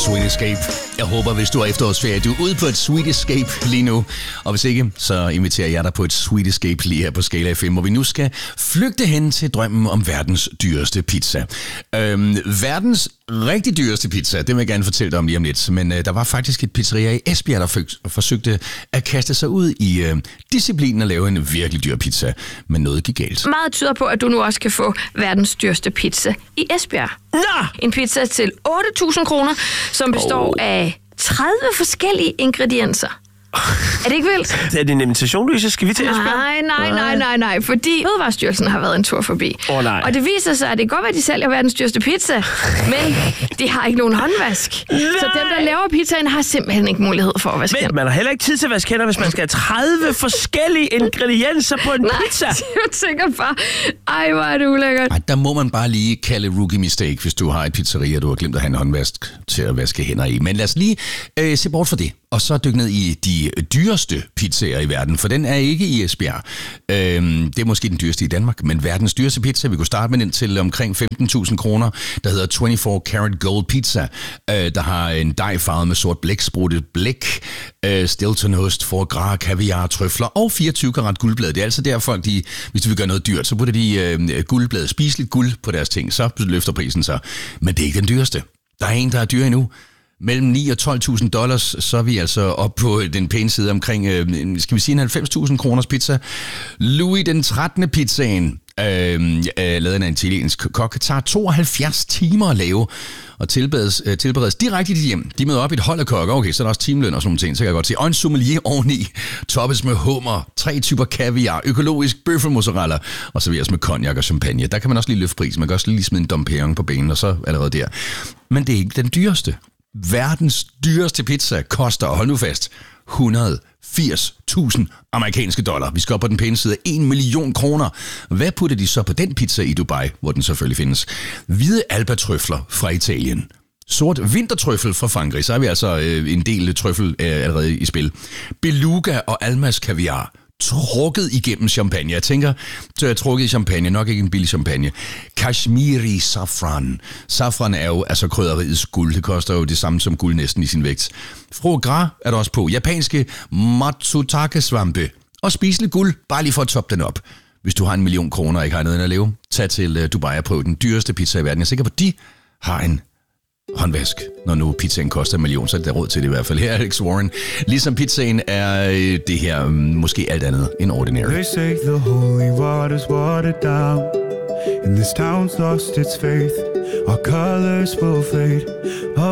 Sweet Escape. Jeg håber, hvis du er efterårsferie, du er ude på et Sweet Escape lige nu. Og hvis ikke, så inviterer jeg dig på et Sweet Escape lige her på Skala FM, hvor vi nu skal flygte hen til drømmen om verdens dyreste pizza. Verdens rigtig dyreste pizza, det vil jeg gerne fortælle dig om lige om lidt. Men der var faktisk et pizzeria i Esbjerg, der forsøgte at kaste sig ud i disciplinen at lave en virkelig dyr pizza. Men noget gik galt. Meget tyder på, at du nu også kan få verdens dyreste pizza i Esbjerg. Nå! En pizza til 8.000 kroner, som består af 30 forskellige ingredienser. Er det ikke vildt? Er det en invitation, Louise? Skal vi til Esbjerg? Nej, fordi Fødevarestyrelsen har været en tur forbi. Nej. Og det viser sig, at det kan godt være, at de sælger verdens dyreste pizza, men de har ikke nogen håndvask. Så dem, der laver pizzaen, har simpelthen ikke mulighed for at vaske Men hænder. man har heller ikke tid til at vaske hænder, hvis man skal have 30 forskellige ingredienser på en pizza. Nej, jeg tænker bare, ej, hvor er det ulækkert. Ej, der må man bare lige kalde rookie mistake, hvis du har et pizzeria, og du har glemt at have en håndvask til at vaske hænder i. Men lad os lige se bort fra det, og så dykke ned i de dyreste pizzaer i verden, for den er ikke i Esbjerg. Det er måske den dyreste i Danmark, men verdens dyreste pizza, vi kunne starte med den til omkring 15.000 kroner, der hedder 24 Karat Gold Pizza, der har en dej farvet med sort blæk, spruttet blæk, Stiltonost, foie gras, kaviar, trøfler og 24 karat guldblad. Det er altså der folk, hvis de vil gøre noget dyrt, så putter de guldblad, spiseligt guld på deres ting, så løfter prisen så. Men det er ikke den dyreste. Der er en, der er dyr endnu. Mellem $9,000 og $12,000, så er vi altså op på den pæne side omkring, skal vi sige en 90.000 kroners pizza. Louis den 13. pizzaen, lavet af en italiensk kok, tager 72 timer at lave og tilberedes direkte i dit hjem. De møder op i et hold af kokker, okay, så er der også timeløn og sådan nogle ting, så kan jeg godt se. Og en sommelier oveni, toppes med hummer, 3 typer kaviar, økologisk bøffelmozzarella, og serveres med cognac og champagne. Der kan man også lige løfte prisen, man kan også lige smide en Dom Perignon på benen, og så allerede der. Men det er ikke den dyreste. Verdens dyreste pizza koster, hold nu fast, 180.000 amerikanske dollar. Vi skal op på den pæne side af 1 million kroner. Hvad putter de så på den pizza i Dubai, hvor den selvfølgelig findes? Hvide albatrøfler fra Italien. Sort vintertrøffel fra Frankrig. Så er vi altså en del trøffel allerede i spil. Beluga og almas kaviar. Trukket igennem champagne. Jeg tænker, så er jeg trukket i champagne, nok ikke en billig champagne. Kashmiri safran. Safran er jo altså krydderiets guld. Det koster jo det samme som guld næsten i sin vægt. Foie gras er der også på. Japanske matsutake-svampe. Og spiseligt guld, bare lige for at toppe den op. Hvis du har 1 million kroner og ikke har noget at leve, tag til Dubai og prøv den dyreste pizza i verden. Jeg er sikker på, at de har en håndvask. Når nu pizzaen koster 1 million, så er det der råd til det i hvert fald. Her er Alex Warren. Ligesom pizzaen er det her måske alt andet end ordinary. They say the holy water's watered down, and this town's lost its faith. Our colors will fade.